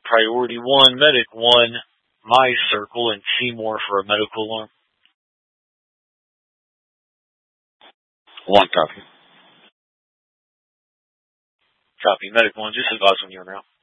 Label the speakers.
Speaker 1: Priority 1, Medic 1, my circle, and Seymour for a medical alarm.
Speaker 2: 1 copy.
Speaker 1: Copy. Medic 1, just advise when you're out.